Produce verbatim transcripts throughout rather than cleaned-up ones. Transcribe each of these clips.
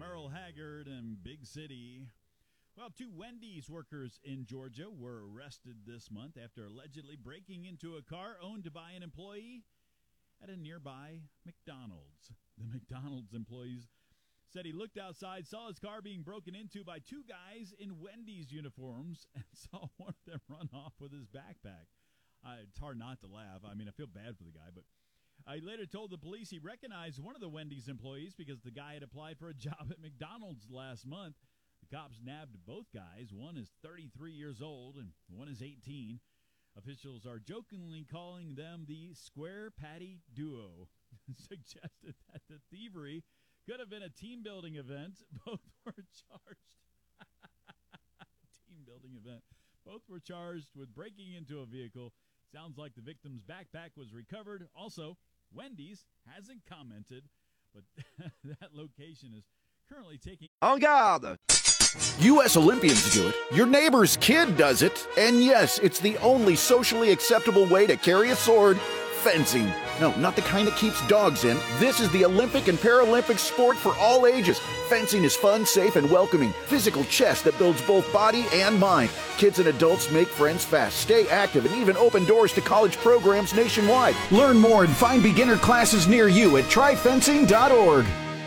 Merle Haggard and Big City. Well, two Wendy's workers in Georgia were arrested this month after allegedly breaking into a car owned by an employee at a nearby McDonald's. The McDonald's employees said he looked outside, saw his car being broken into by two guys in Wendy's uniforms, and saw one of them run off with his backpack. Uh, it's hard not to laugh. I mean, I feel bad for the guy, but uh, he later told the police he recognized one of the Wendy's employees because the guy had applied for a job at McDonald's last month. The cops nabbed both guys. One is thirty-three years old and one is eighteen. Officials are jokingly calling them the Square Patty Duo. Suggested that the thievery could have been a team-building event. Both were charged. Team-building event. Both were charged with breaking into a vehicle. Sounds like the victim's backpack was recovered. Also, Wendy's hasn't commented, but that location is currently taking... En garde! U S Olympians do it, your neighbor's kid does it, and yes, it's the only socially acceptable way to carry a sword, fencing. No, not the kind that keeps dogs in. This is the Olympic and Paralympic sport for all ages. Fencing is fun, safe, and welcoming. Physical chess that builds both body and mind. Kids and adults make friends fast, stay active, and even open doors to college programs nationwide. Learn more and find beginner classes near you at try fencing dot org.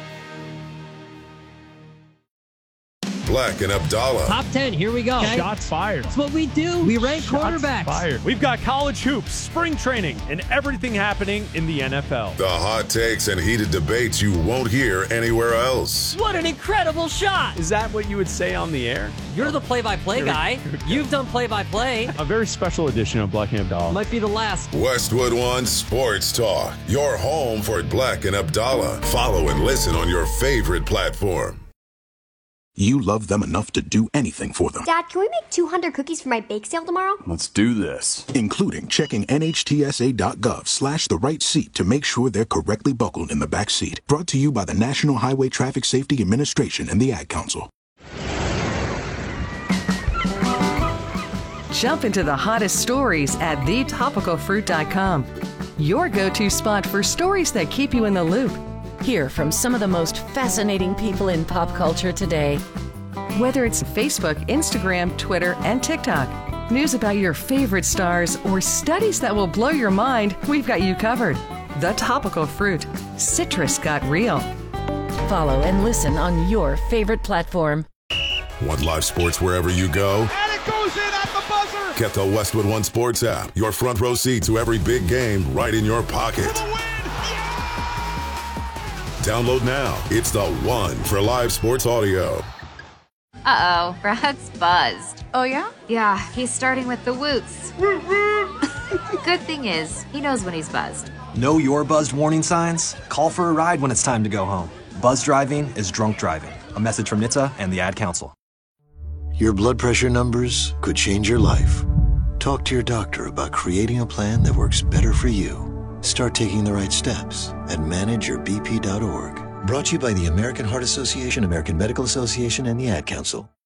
Black and Abdallah. Top ten, here we go. Okay. Shots fired. That's what we do. We rank Shots quarterbacks. Fired. We've got college hoops, spring training, and everything happening in the N F L. The hot takes and heated debates you won't hear anywhere else. What an incredible shot. Is that what you would say on the air? You're the play-by-play guy. You've done play-by-play. A very special edition of Black and Abdallah. Might be the last. Westwood One Sports Talk. Your home for Black and Abdallah. Follow and listen on your favorite platform. You love them enough to do anything for them. Dad, can we make two hundred cookies for my bake sale tomorrow? Let's do this. Including checking N H T S A dot gov slash the right seat to make sure they're correctly buckled in the back seat. Brought to you by the National Highway Traffic Safety Administration and the Ad Council. Jump into the hottest stories at the topical fruit dot com. Your go-to spot for stories that keep you in the loop. Hear from some of the most fascinating people in pop culture today. Whether it's Facebook, Instagram, Twitter, and TikTok, news about your favorite stars, or studies that will blow your mind, we've got you covered. The Topical Fruit. Citrus got real. Follow and listen on your favorite platform. Want live sports wherever you go? And it goes in at the buzzer! Get the Westwood One Sports app. Your front row seat to every big game right in your pocket. Download now. It's the one for live sports audio. Uh-oh, Brad's buzzed. Oh, yeah? Yeah, he's starting with the woots. Good thing is, he knows when he's buzzed. Know your buzzed warning signs? Call for a ride when it's time to go home. Buzz driving is drunk driving. A message from N H T S A and the Ad Council. Your blood pressure numbers could change your life. Talk to your doctor about creating a plan that works better for you. Start taking the right steps at manage your b p dot org. Brought to you by the American Heart Association, American Medical Association, and the Ad Council.